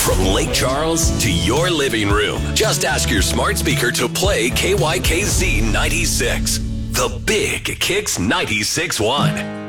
From Lake Charles to your living room, just ask your smart speaker to play KYKZ 96. The Big Kicks 96.1.